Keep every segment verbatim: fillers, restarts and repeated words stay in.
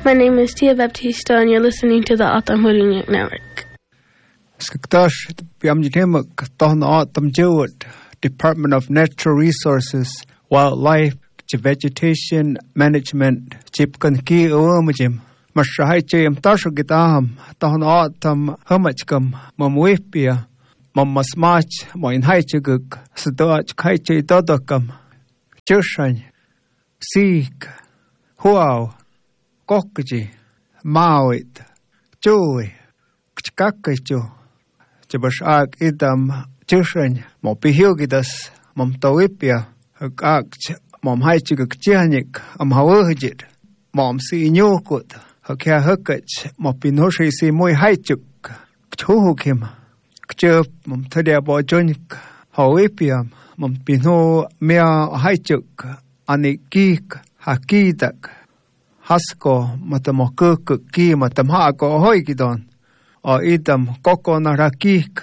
My name is Tia Baptista, and you're listening to the Autumn Hurinik Network. Skaktash, Biamjitem, Autumn Jewett, Department of Natural Resources, Wildlife, Vegetation Management, Chipkan Ki Omajim, Mashahai Jim Tashogitaham, Tahon Autumn, Humachkam, Mamwipia, Mamasmach, Moin Haichuguk, Sadach Kaichi Dodokam, Chushan, Seek, Huao, Kokaji, Mawit, Joey, Kakajo, Jabashak Idam, Chushan, Mopihugidas, Momtawipia, Hugak, Mom Haichuguk Janik, Am Hawajit, Mom Si Nyokut, Haka Hukach, Mopinoshi Si Moy Haichuk, Chuhukim, Kchup, Mom Tadia Bojonik, Hawipiam, Mom Pino Mea Haichuk, Anikik, Hakidak, Hasko, Matamokuk, Ki, Matamhako, Hoigidon, or Idam, Koko Narakik,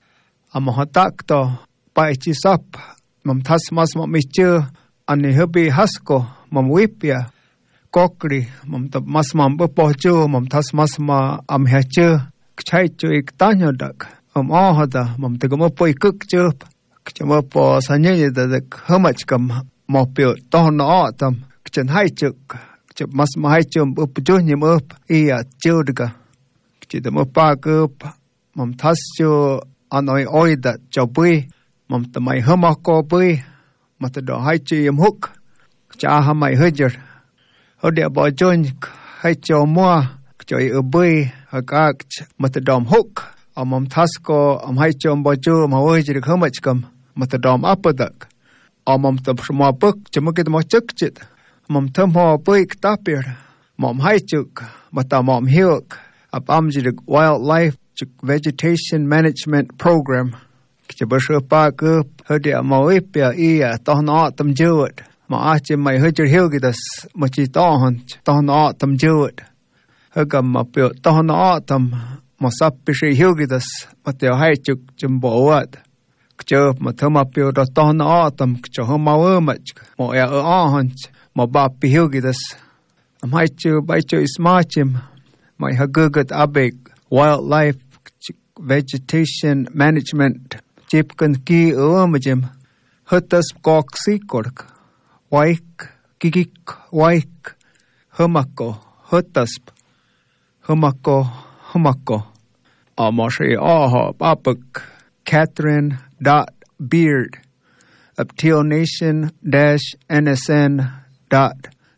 Amahatakto, Paichisap, Mom Tasmas Momichu, Ani Hubi Hasko, Mom Wipia, Kokri, Mom Masman Bupojo, Mom Tasmasma Amhachu, Kchaichu Iktanyodak, Um Ahada, Mom Tegamopo Cookchup, Kchamapo Sanya, the Humachkam, Mopil, Don Autumn, Kchan Haichuk, Masma Haichum, Upjunium up, Ia, Judga, Kchidamopak up, Mom Tasio, Anoi Oida, Jobui, Mom Tamai Humako Bui. Matado Haichi Yam Hook, Chaha my Hudger, Hodia Bojon, Haicho Moa, Joy Ubui, Hagak, Matadom Hook, Amom Tasco, Am Haichom Bojo, Mawaji Humachcom, Matadom Apodak, Amom Tumma Book, Jamukit Mochukchit, Mom Tumho Buik Tapir, Mom Haichuk, Matamom Hilk, Abamjid Wildlife Vegetation Management Program. Jabasha Park up, Hudia Mawipia, Ia, Ton Autumn Jewett, Maachi, my Hudger Hilgidas, Machi Ton, Ton Autumn Jewett, Hugam Mapil, Ton Autumn, Mosapishi Hilgidas, Mateo Haichuk, Jumbo Wat, Kjup, Matumapil, Ton Autumn, Johoma Womach, Moya Ahant, Mobapi Hilgidas, Amaichu, Baichu is Marchim, my Hagugat Abig, Wildlife Vegetation Management. Chipkan Ki Omajim, Hutas Gok Sikork, Waik, Kikik, Waik, Humako, Hutasp, Humako, Humako, Amoshi Aha, Papuk, Catherine dot Beard, Uptilnation dash N S N dot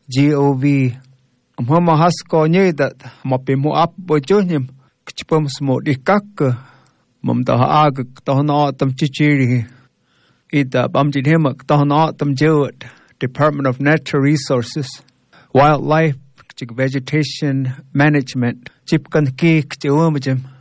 gov. Mama Hasko knew that Mopimu up Bojonim, Kchipum Smo Dikak. Mom Taha Ag, Tahon Autumn Chichiri, Ida Bamjid Himak, Tahon Autumn Jewett, Department of Natural Resources, Wildlife, Vegetation Management, Chipkan Ki, Chumajim,